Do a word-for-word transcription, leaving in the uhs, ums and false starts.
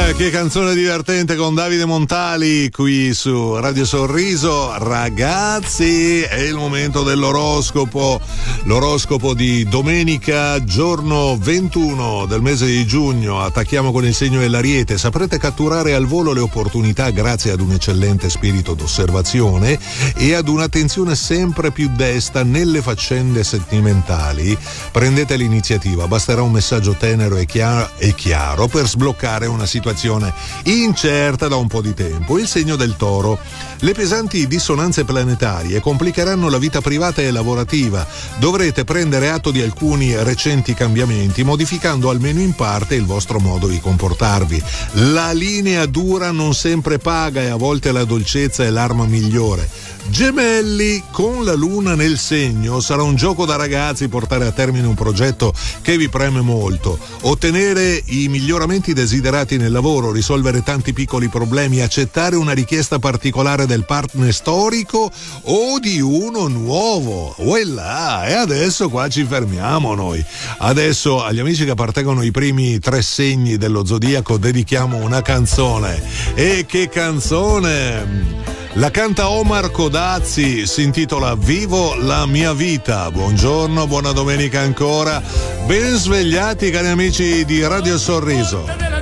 Eh, che canzone divertente con Davide Montali qui su Radio Sorriso. Ragazzi, è il momento dell'oroscopo, l'oroscopo di domenica, giorno ventuno del mese di giugno. Attacchiamo con il segno dell'Ariete. Saprete catturare al volo le opportunità grazie ad un eccellente spirito d'osservazione e ad un'attenzione sempre più desta nelle faccende sentimentali. Prendete l'iniziativa, basterà un messaggio tenero e chiaro, e chiaro per sbloccare una situazione incerta da un po' di tempo. Il segno del Toro. Le pesanti dissonanze planetarie complicheranno la vita privata e lavorativa. Dovrete prendere atto di alcuni recenti cambiamenti, modificando almeno in parte il vostro modo di comportarvi. La linea dura non sempre paga e a volte la dolcezza è l'arma migliore. Gemelli, con la luna nel segno sarà un gioco da ragazzi portare a termine un progetto che vi preme molto, ottenere i miglioramenti desiderati nel lavoro, risolvere tanti piccoli problemi, accettare una richiesta particolare del partner storico o di uno nuovo. Uella, e adesso qua ci fermiamo noi. Adesso agli amici che appartengono ai primi tre segni dello zodiaco dedichiamo una canzone. E che canzone! La canta Omar Codazzi, si intitola Vivo la mia vita. Buongiorno, buona domenica ancora. Ben svegliati cari amici di Radio Sorriso.